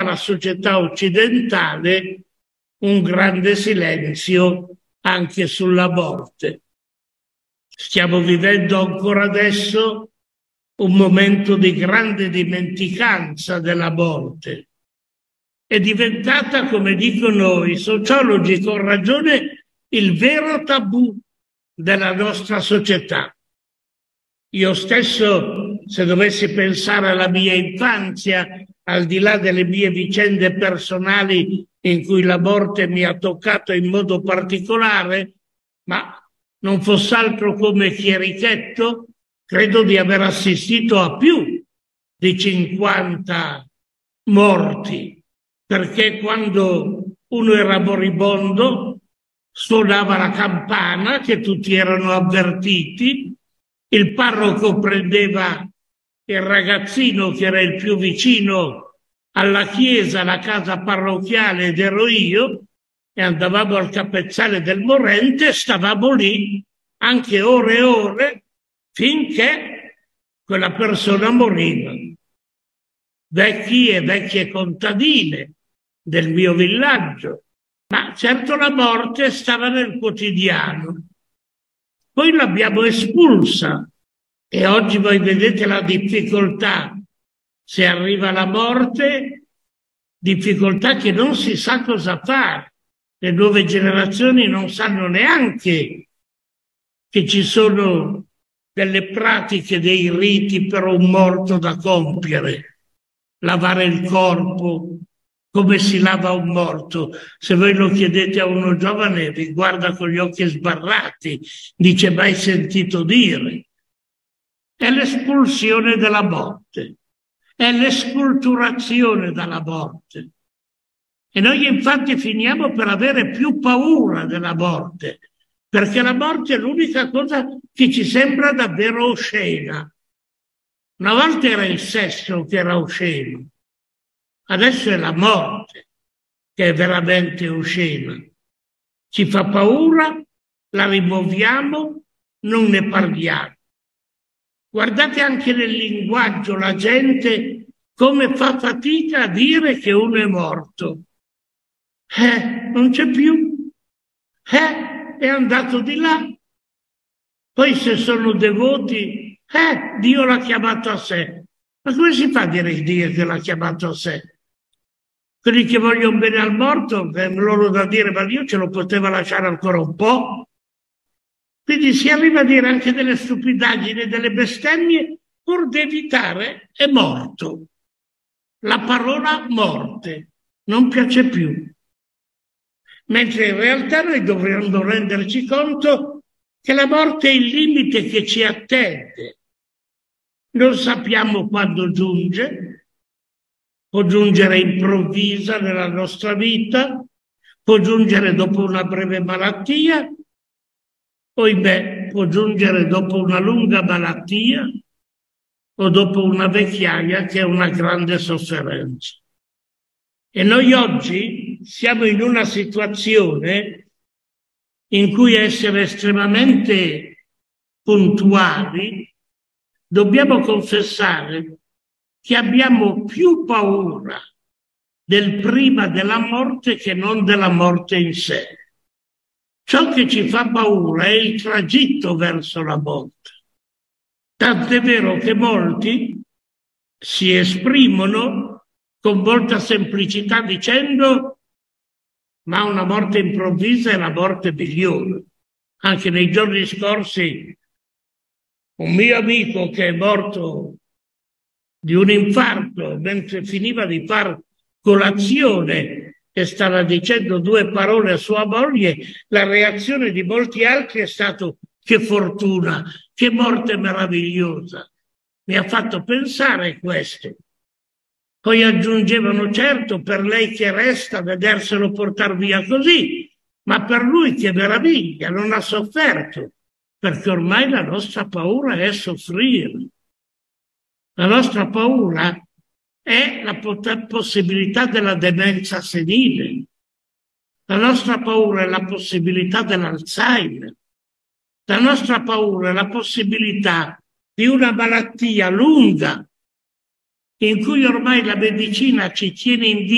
la società occidentale un grande silenzio anche sulla morte. Stiamo vivendo ancora adesso un momento di grande dimenticanza della morte. È diventata, come dicono i sociologi con ragione, il vero tabù della nostra società. Io stesso, se dovessi pensare alla mia infanzia, al di là delle mie vicende personali in cui la morte mi ha toccato in modo particolare, ma non fosse altro come chierichetto, credo di aver assistito a più di 50 morti, perché quando uno era moribondo suonava la campana, che tutti erano avvertiti, il parroco prendeva il ragazzino che era il più vicino alla chiesa, alla casa parrocchiale, ed ero io, e andavamo al capezzale del morente e stavamo lì anche ore e ore finché quella persona moriva. Vecchi e vecchie contadine del mio villaggio, ma certo la morte stava nel quotidiano. Poi l'abbiamo espulsa e oggi voi vedete la difficoltà. Se arriva la morte, difficoltà che non si sa cosa fare. Le nuove generazioni non sanno neanche che ci sono delle pratiche, dei riti per un morto da compiere. Lavare il corpo, come si lava un morto. Se voi lo chiedete a uno giovane vi guarda con gli occhi sbarrati, dice mai sentito dire. È l'espulsione della morte, è l'esculturazione dalla morte. E noi infatti finiamo per avere più paura della morte, perché la morte è l'unica cosa che ci sembra davvero oscena. Una volta era il sesso che era osceno, adesso è la morte che è veramente oscena. Ci fa paura, la rimuoviamo, non ne parliamo. Guardate anche nel linguaggio la gente come fa fatica a dire che uno è morto. Non c'è più. È andato di là. Poi se sono devoti, Dio l'ha chiamato a sé. Ma come si fa a dire Dio che l'ha chiamato a sé? Quelli che vogliono bene al morto, è loro da dire, ma Dio ce lo poteva lasciare ancora un po'. Quindi si arriva a dire anche delle stupidaggini, delle bestemmie, pur di evitare è morto. La parola morte non piace più. Mentre in realtà noi dovremmo renderci conto che la morte è il limite che ci attende. Non sappiamo quando giunge, può giungere improvvisa nella nostra vita, può giungere dopo una breve malattia, può giungere dopo una lunga malattia o dopo una vecchiaia che è una grande sofferenza. E noi oggi siamo in una situazione in cui essere estremamente puntuali, dobbiamo confessare che abbiamo più paura del prima della morte che non della morte in sé. Ciò che ci fa paura è il tragitto verso la morte. Tant'è vero che molti si esprimono con molta semplicità dicendo ma una morte improvvisa è la morte migliore. Anche nei giorni scorsi un mio amico che è morto di un infarto mentre finiva di far colazione e stava dicendo 2 parole a sua moglie, la reazione di molti altri è stato che fortuna, che morte meravigliosa. Mi ha fatto pensare questo. Poi aggiungevano, certo, per lei che resta vederselo portar via così, ma per lui che meraviglia, non ha sofferto, perché ormai la nostra paura è soffrire. La nostra paura è la possibilità della demenza senile. La nostra paura è la possibilità dell'Alzheimer. La nostra paura è la possibilità di una malattia lunga in cui ormai la medicina ci tiene in